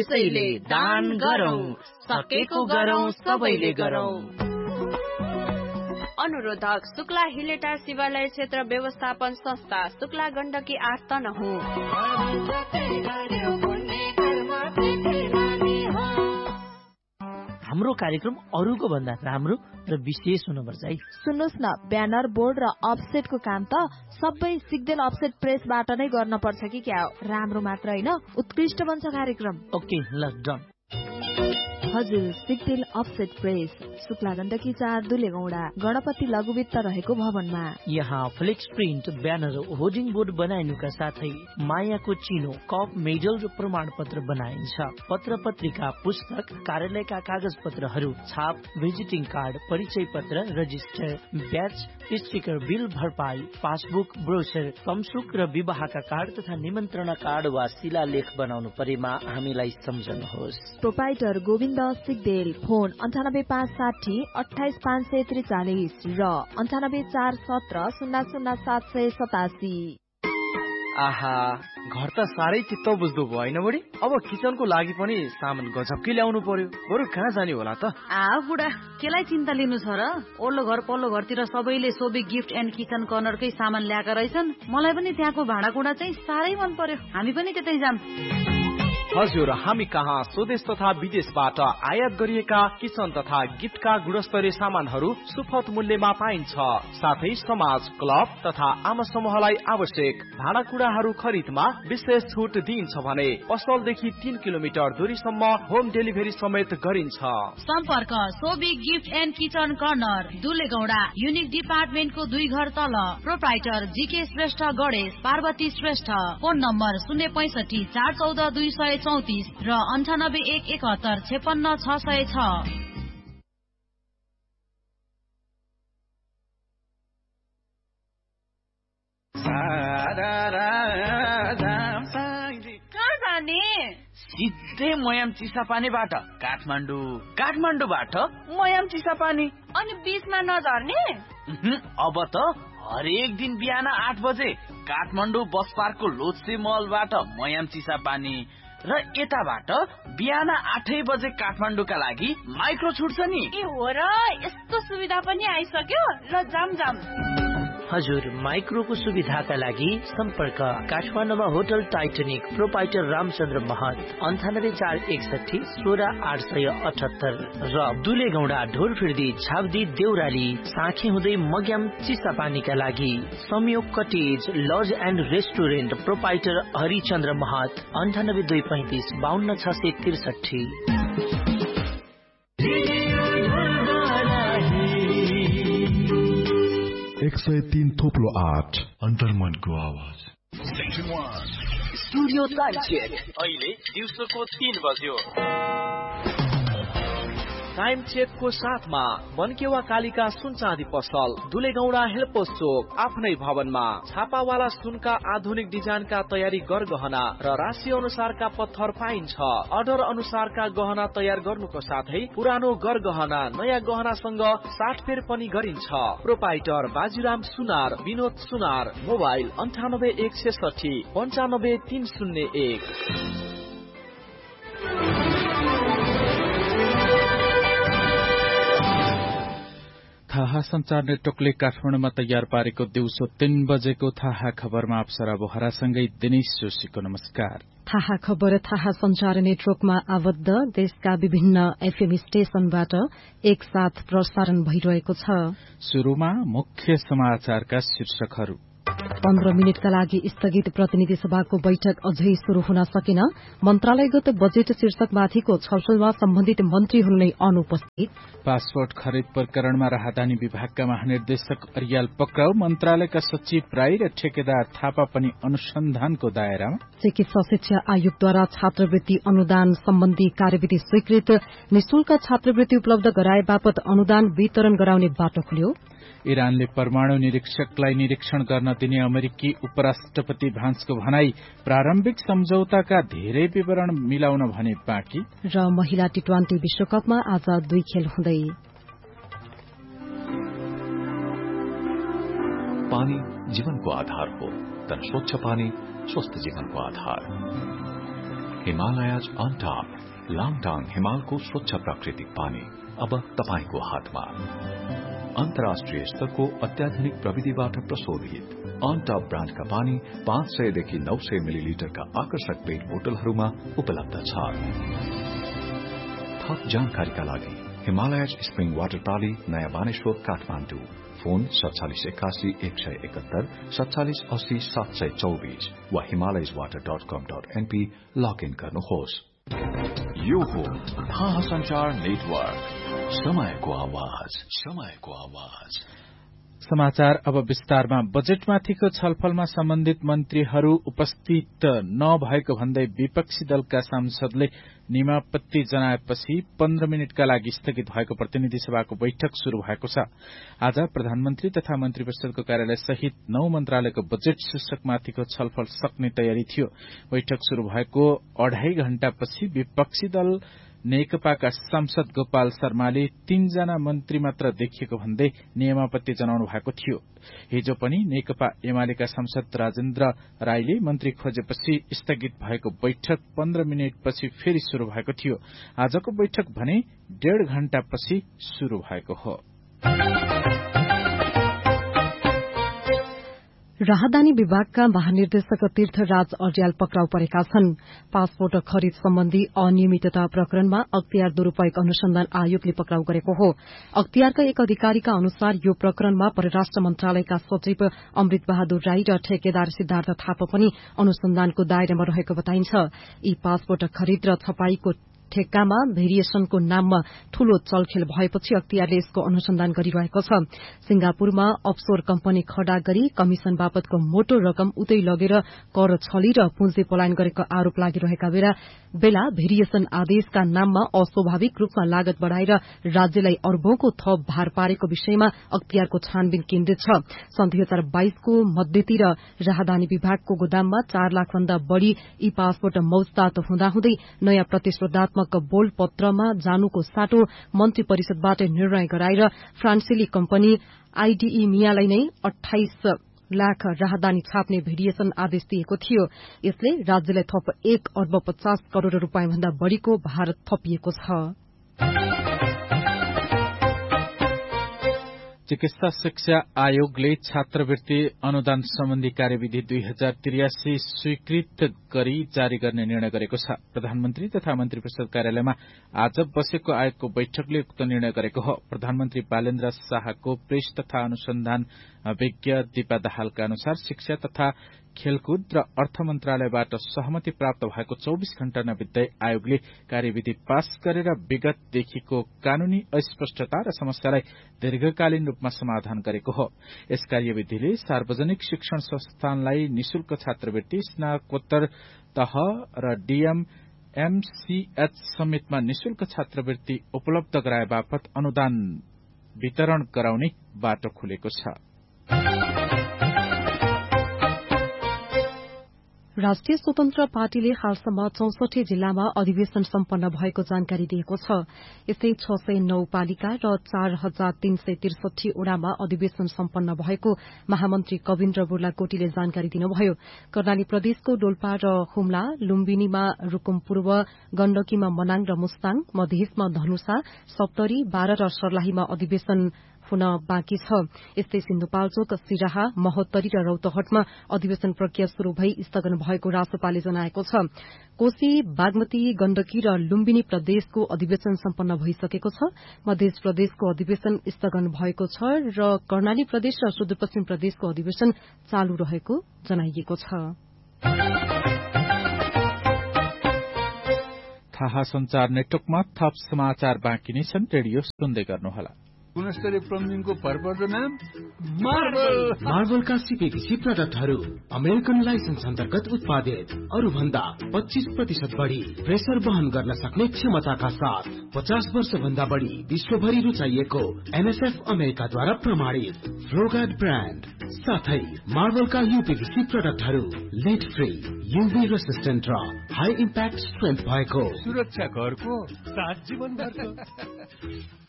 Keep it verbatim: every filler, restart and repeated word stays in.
त्यसैले दान गरौं, सकेको गरौं, सबैले गरौं। अनुरोधक शुक्ला हिलेटार शिवालय क्षेत्र व्यवस्थापन संस्था, शुक्ला गण्डकी आठ तनहुँ। हाम्रो कार्यक्रम अरूको भन्दा राम्रो र विशेष हुनुपर्छ है। सुन्नुहोस् न, ब्यानर, बोर्ड र अफसेटको काम त सबै सिग्देल अफसेट प्रेसबाट नै गर्न पर्छ कि क्या हो? राम्रो मात्र होइन, उत्कृष्ट बन्छ कार्यक्रम। ओके, ल डन। हजुर, सिग्देल अफसेट प्रेस, शुक्ला गण्डकी चार, दुलेगौडा, गणपति लघुवित्त रहेको भवनमा। यहाँ flex print, banner, hoarding board बनाइनुका साथै मायाको चिनो, कप, मेडल र प्रमाण पत्र बनाइन्छ। पत्र पत्रिका, पुस्तक, कार्यालयका कागज पत्रहरू, छाप, भिजिटिङ कार्ड, परिचय पत्र, रजिस्टर, ब्याच, स्टिकर, बिल भरपाई, पासबुक, ब्रोचर, कमसुक र विवाहका कार्ड तथा निमन्त्रणा कार्ड वा शिलालेख बनाउनु परेमा हामीलाई सम्झनुहोस्। प्रोपाइटर गोविन्द सिग्देल, फोन अन्ठानब्बे पाँच साठी अठाइस पाँच सय त्रिचालिस र अन्ठानब्बे चार सत्र शून्य शून्य सात सय सतासी। आहा, घर त साह्रै चित्त बुझ्दो भयो होइन बुढी? अब किचनको लागि पनि सामान गजबकै ल्याउनु पर्यो। बरु कहाँ जाने होला त? आ बुढा, केलाई चिन्ता लिनु छ र? ओल्लो घर पल्लो घरतिर सबैले सोबी गिफ्ट एन्ड किचन कर्नरकै सामान ल्याएका रहेछन्। मलाई पनि त्यहाँको भाँडाकुँडा चाहिँ साह्रै मन पर्यो। हामी पनि त्यतै जाम। हजुर, हामी कहाँ स्वदेश तथा विदेशबाट आयात गरिएका किचन तथा गिफ्टका गुणस्तरीय सामानहरू सुपथ मूल्यमा पाइन्छ। साथै समाज, क्लब तथा आम समूहलाई आवश्यक भाँडाकुँडाहरू खरिदमा विशेष छुट दिइन्छ भने पसलदेखि तीन किलोमिटर दूरीसम्म होम डेलिभरी समेत गरिन्छ। सम्पर्क Sobi gift and kitchen corner, दुलेगौडा, unique डिपार्टमेन्टको दुई घर तल। Proprietor GK Shrestha Ganesh, Parvati Shrestha. Phone number शून्य पैसठी चार चौध दुई सय चौतिस र अन्ठानब्बे एक एकहत्तर छेपन्न छ सय छ। कहाँ जाने? सिधै मयाम चिसापानीबाट काठमाडौँ, काठमाडौँबाट मयाम चिसापानी। अनि बीचमा नझर्ने? अब त हरेक दिन बिहान आठ बजे काठमाडौँ बस पार्कको लोत्से मलबाट मयाम चिसापानी र यताबाट बिहान आठै बजे काठमाडौँका लागि माइक्रो छुट्छ नि। ए हो र, यस्तो सुविधा पनि आइसक्यो। ल जाम जाम। हजुर, माइक्रोको सुविधाका लागि सम्पर्क काठमाडौँमा होटल टाइटनिक, प्रोपाइटर रामचन्द्र महत, अन्ठानब्बे चार एकसठी सोह्र आठ सय अठहत्तर र दुलेगौडा, ढोरफिर्दी, छाब्दी, देउराली, साँखे हुँदै मग्याम चिसापानीका लागि संयोग cottage, laws and restaurant, proprietor Harichandra महत, अन्ठानब्बे दुई पैंतिस बाहन्न छ सय त्रिसठी। एक सय तीन थोप्लो आठ अन्तर्मनको आवाज। स्टुडियो टाइम चेक अहिले दिउँसोको तीन बज्यो। टाइम चेकको साथमा बनकेवा कालिका सुन चाँदी पसल, दुलेगौडा हेल्पोस चोक, आफ्नै भवनमा छापावाला सुनका आधुनिक डिजाइनका तयारी गरगहना र राशि अनुसारका पत्थर पाइन्छ। अर्डर अनुसारका गहना तयार गर्नुको साथै पुरानो गरगहना नयाँ गहनासँग साटफेर पनि गरिन्छ। प्रोपाइटर बाजीराम सुनार, विनोद सुनार, मोबाइल अन्ठानब्बे एक छेसठी पन्चानब्बे तीन शून्य एक। थाहा संचार नेटवर्कले काठमाडौँमा तयार पारेको दिउँसो तीन बजेको थाहा खबरमा अप्सरा बोहरासँगै दिनेश जोशीको नमस्कार। थाहा खबर थाहा संचार नेटवर्कमा आबद्ध देशका विभिन्न एफएम स्टेशनबाट एकसाथ प्रसारण भइरहेको छ। शुरूमा मुख्य समाचारका शीर्षकहरू। पन्ध्र मिनटका लागि स्थगित प्रतिनिधि सभाको बैठक अझै शुरू हुन सकेन। मन्त्रालयगत बजेट शीर्षकमाथिको छलफलमा सम्बन्धित मन्त्रीहरू नै अनुपस्थित। पासपोर्ट खरिद प्रकरणमा राहदानी विभागका महानिर्देशक अरियाल पक्राउ, मन्त्रालयका सचिव राई र ठेकेदार थापा पनि अनुसन्धानको दायरामा। चिकित्सा शिक्षा आयोगद्वारा छात्रवृत्ति अनुदान सम्बन्धी कार्यविधि स्वीकृत। निशुल्क छात्रवृत्ति उपलब्ध गराए बापत अनुदान वितरण गराउने बाटो खुल्यो। इरानले परमाणु निरीक्षकलाई निरीक्षण गर्न दिने अमेरिकी उपराष्ट्रपति भान्सको भनाई। प्रारम्भिक सम्झौताका धेरै विवरण मिलाउन भने बाँकी। र महिला टी ट्वेन्टी विश्वकपमा आज दुई खेल हुँदै। पानी जीवनको आधार हो, तर स्वच्छ पानी स्वस्थ जीवनको आधार। हिमालयाज अन टप, लाङटाङ हिमालको स्वच्छ प्राकृतिक पानी अब तपाईको हातमा। अन्तर्राष्ट्रिय स्तरको अत्याधुनिक प्रविधिबाट प्रशोधित अन टप ब्रान्डका पानी पाँच सयदेखि नौ सय मिलिलिटरका आकर्षक पेट बोतलहरूमा उपलब्ध छ। थप जानकारीका लागि हिमालयाज स्प्रिङ वाटर पाली, नयाँ बानेश्वर, काठमाडौँ। फोन सत्तालिस एकासी एक सय एकहत्तर सत्तालिस अस्सी सात सय चौबिस वा हिमालयज वाटर डट कम डट एनपी लगइन गर्नुहोस्। यो हो थाहा संचार नेटवर्क, समयको आवाज, समयको आवाज। समाचार अब विस्तारमा। बजेटमाथिको छलफलमा सम्बन्धित मन्त्रीहरू उपस्थित नभएको भन्दै विपक्षी दलका सांसदले निमापत्ति जनाएपछि पन्ध्र मिनटका लागि स्थगित भएको प्रतिनिधि सभाको बैठक शुरू भएको छ। आज प्रधानमन्त्री तथा मन्त्री परिषदको कार्यालय सहित नौ मन्त्रालयको बजेट शीर्षकमाथिको छलफल सक्ने तयारी थियो। बैठक शुरू भएको अढाई घण्टापछि विपक्षी दल नेकपाका सांसद गोपाल शर्माले तीनजना मन्त्री मात्र देखिएको भन्दै नियमापत्ति जनाउनु भएको थियो। हिजो पनि नेकपा एमालेका सांसद राजेन्द्र राईले मन्त्री खोजेपछि स्थगित भएको बैठक पन्ध्र मिनटपछि फेरि शुरू भएको थियो। आजको बैठक भने डेढ घण्टापछि शुरू भएको हो। राहदानी विभागका महानिर्देशक तीर्थराज अर्याल पक्राउ परेका छन्। पासपोर्ट खरिद सम्बन्धी अनियमितता प्रकरणमा अख्तियार दुरूपयोग अनुसन्धान आयोगले पक्राउ गरेको हो। अख्तियारका एक अधिकारीका अनुसार यो प्रकरणमा परराष्ट्र मन्त्रालयका सचिव अमृत बहादुर राई र ठेकेदार सिद्धार्थ थापा पनि अनुसन्धानको दायरामा रहेको बताइन्छ। यी पासपोर्ट खरिद र छपाईको ठेक्कामा भेरिएशनको नाममा ठूलो चलखेल भएपछि अख्तियारले यसको अनुसन्धान गरिरहेको छ। सिंगापुरमा अफशोर कम्पनी खड़ा गरी कमिशन बापतको मोटो रकम उतै लगेर कर छली र पुँजी पलायन गरेको आरोप लागिरहेका बेला बेला भेरिएशन आदेशका नाममा अस्वाभाविक रूपमा लागत बढ़ाएर राज्यलाई अर्बौंको थप भार पारेको विषयमा अख्तियारको छानबिन केन्द्रित छ। सन् दुई हजार बाइसको मध्यतिर राहदानी विभागको गोदाममा चार लाख भन्दा बढ़ी यी पासपोर्ट मौजदात हुँदाहुँदै नयाँ प्रतिस्पर्धात्मक बोल पत्रमा जानुको साटो मन्त्री परिषदबाट निर्णय गराएर फ्रान्सेली कम्पनी आईडीई मियालाई नै अठाइस लाख राहदानी छाप्ने भेरिएशन आदेश दिएको थियो। यसले राज्यलाई थप एक अर्ब पचास करोड़ रूपियाँ भन्दा बढ़ीको भार थपिएको छ। चिकित्सा शिक्षा आयोगले छात्रवृत्ति अनुदान सम्बन्धी कार्यविधि दुई हजार त्रियासी स्वीकृत गरी जारी गर्ने निर्णय गरेको छ। प्रधानमन्त्री तथा मन्त्री परिषद कार्यालयमा आज बसेको आयोगको बैठकले उक्त निर्णय गरेको हो। प्रधानमन्त्री बालेन्द्र शाहको प्रेस तथा अनुसन्धान विज्ञ दीपा दाहालका अनुसार शिक्षा तथा खेलकुद र अर्थ मन्त्रालयबाट सहमति प्राप्त भएको चौबिस घण्टा नबित्दै आयोगले कार्यविधि पास गरेर विगतदेखिको कानूनी अस्पष्टता र समस्यालाई दीर्घकालीन रूपमा समाधान गरेको हो। यस कार्यविधिले सार्वजनिक शिक्षण संस्थानलाई निशुल्क छात्रवृत्ति, स्नातकोत्तर तह र डीएम एमसीएच समेतमा निशुल्क छात्रवृत्ति उपलब्ध गराए बापत अनुदान वितरण गराउने बाटो खुलेको छ। राष्ट्रिय स्वतन्त्र पार्टीले हालसम्म चौसठी जिल्लामा अधिवेशन सम्पन्न भएको जानकारी दिएको छ। यस्तै छ सय नौ पालिका र चार हजार तीन सय त्रिसठी ओडामा अधिवेशन सम्पन्न भएको महामन्त्री कविन्द्र बुर्लाकोटीले जानकारी दिनुभयो। कर्णाली प्रदेशको डोल्पा र हुम्ला, लुम्बिनीमा रुकुम पूर्व, गण्डकीमा मनाङ र मुस्ताङ, मधेसमा धनुषा, सप्तरी, बाह्र र सर्लाहीमा अधिवेशन हुन बाँकी छ। यस्तै सिन्धुपाल्चोक, सिराहा, महोत्तरी र रौतहटमा अधिवेशन प्रक्रिया शुरू भई स्थगन भएको रासोपाले जनाएको छ। कोशी, बागमती, गण्डकी र लुम्बिनी प्रदेशको अधिवेशन सम्पन्न भइसकेको छ। मध्य प्रदेशको अधिवेशन स्थगन भएको छ र कर्णाली प्रदेश र सुदूरपश्चिम प्रदेशको अधिवेशन चालू रहेको जनाइएको छ। थाहा संचार नेटवर्कमा थप समाचार बाँकी नै छन्। रेडियो सुन्दै गर्नुहोला। गुणस्तरीय प्लम्बिङको भरपर्दो नाम मार्बल। मार्बलका सिपेकिसी प्रडक्टहरू अमेरिकन लाइसेन्स अन्तर्गत उत्पादित, अरू भन्दा पच्चीस प्रतिशत बढ़ी प्रेसर वहन गर्न सक्ने क्षमताका साथ पचास वर्ष भन्दा बढ़ी विश्वभरि रुचाइएको एनएसएफ अमेरिकाद्वारा प्रमाणित फ्लोगार्ड ब्रान्ड साथै मार्बलका यूपीवीसी प्रडक्टहरू लेड फ्री, यूभी रेसिस्टेन्ट र हाई इम्प्याक्ट स्ट्रेन्थ भएको सुरक्षा घरको सात जीवन भरको।